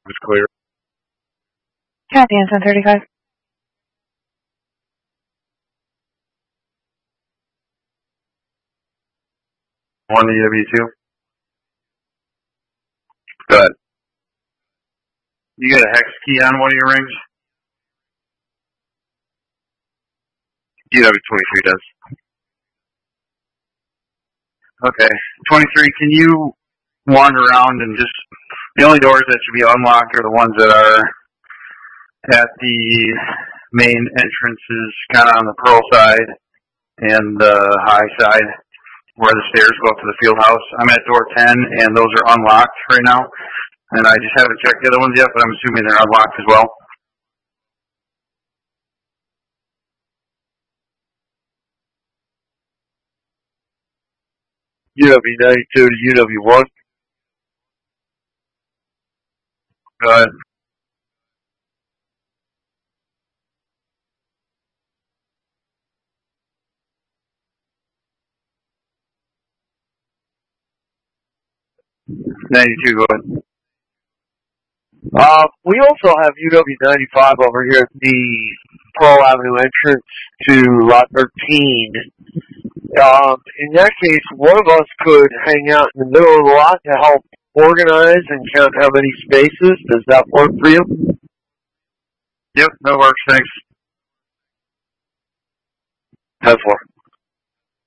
It's clear. Kathy, on 1035. One EW2. Good. You got a hex key on one of your rings? EW23 does. Okay. 23, can you wander around and just... The only doors that should be unlocked are the ones that are at the main entrances, kind of on the pearl side and the high side, where the stairs go up to the field house. I'm at door 10, and those are unlocked right now. And I just haven't checked the other ones yet, but I'm assuming they're unlocked as well. UW92 to UW1. Good. $92, go ahead. We also have UW95 over here at the Pearl Avenue entrance to Lot 13. In that case, one of us could hang out in the middle of the lot to help organize and count how many spaces. Does that work for you? Yep, that works. Thanks. 10-4.